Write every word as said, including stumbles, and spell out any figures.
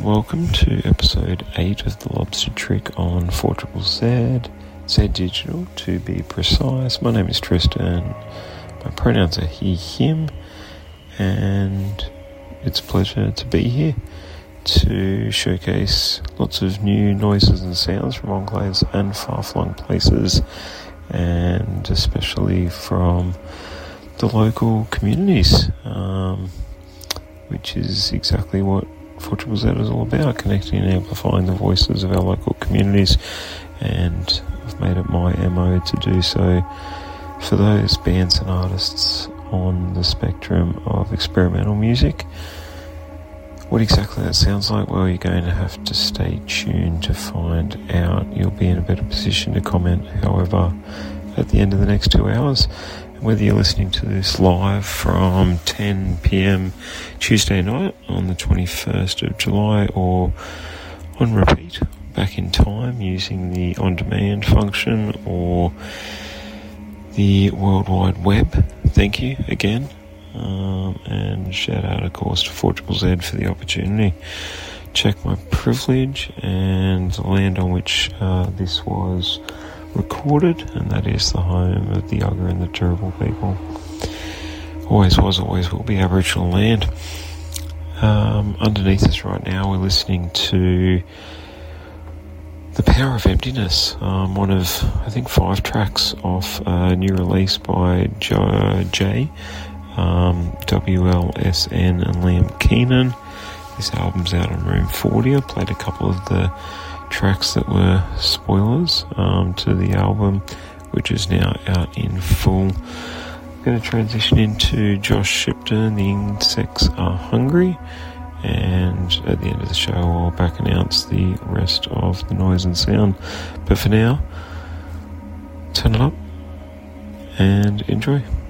and welcome to episode eight of The Lobster Trick on four Z Z, Z Digital to be precise. My name is Tristan, my pronouns are he, him, and it's a pleasure to be here to showcase lots of new noises and sounds from enclaves and far-flung places, and especially from the local communities, um, which is exactly what four Z Z is all about, connecting and amplifying the voices of our local communities, and I've made it my M O to do so for those bands and artists on the spectrum of experimental music. What exactly that sounds like, well, you're going to have to stay tuned to find out. You'll be in a better position to comment, however, at the end of the next two hours. Whether you're listening to this live from ten p.m. Tuesday night on the twenty-first of July, or on repeat back in time using the on-demand function or the World Wide Web, thank you again. Um, and shout out, of course, to four Z Z for the opportunity. Check my privilege and the land on which uh, this was recorded, and that is the home of the Ugga and the Turrbal people. Always was, always will be Aboriginal land. Um, underneath us right now, we're listening to The Power of Emptiness, um, one of, I think, five tracks off a new release by Joe J, um, W L S N and Liam Keenan. This album's out on Room forty. I played a couple of the tracks that were spoilers um, to the album, which is now out in full. I'm going to transition into Josh Shipton, The Insects Are Hungry, and at the end of the show I'll back announce the rest of the noise and sound. But for now, turn it up and enjoy.